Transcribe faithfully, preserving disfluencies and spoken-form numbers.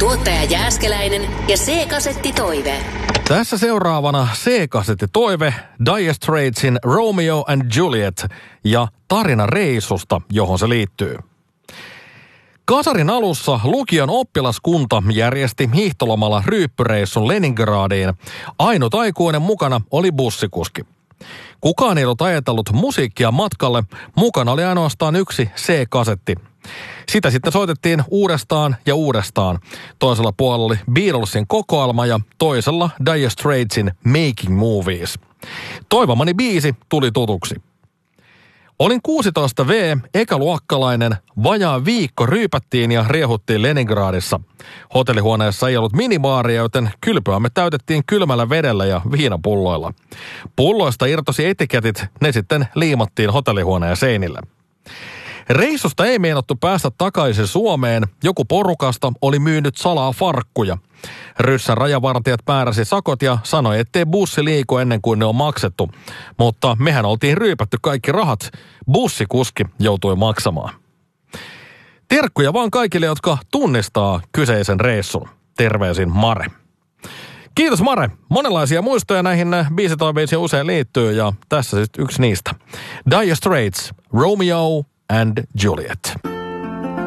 Tuottaja Jääskeläinen ja C-kasetti Toive. Tässä seuraavana C-kasetti Toive, Dire Straitsin Romeo and Juliet ja tarina reissusta, johon se liittyy. Kasarin alussa lukion oppilaskunta järjesti hiihtolomalla ryyppyreissun Leningradiin. Ainut aikuinen mukana oli bussikuski. Kukaan ei ollut ajatellut musiikkia matkalle, mukana oli ainoastaan yksi C-kasetti. Sitä sitten soitettiin uudestaan ja uudestaan. Toisella puolella oli Beatlesin kokoelma ja toisella Dire Straitsin Making Movies. Toivomani biisi tuli tutuksi. Olin kuusitoista vuotias, ekaluokkalainen, vajaa viikko ryypättiin ja riehuttiin Leningradissa. Hotellihuoneessa ei ollut minibaaria, joten kylpyämme täytettiin kylmällä vedellä ja viinapulloilla. Pulloista irtosi etiketit, ne sitten liimattiin hotellihuoneen seinille. Reissusta ei meinattu päästä takaisin Suomeen, joku porukasta oli myynyt salaa farkkuja. Ryssän rajavartijat määräsi sakot ja sanoi, ettei bussi liiku ennen kuin ne on maksettu. Mutta mehän oltiin ryypätty kaikki rahat, bussikuski joutui maksamaan. Terkkuja vaan kaikille, jotka tunnistaa kyseisen reissun. Terveisin Mare. Kiitos Mare. Monenlaisia muistoja näihin biisitoiveisiin usein liittyy ja tässä sitten yksi niistä. Dire Straits, Romeo and Juliet.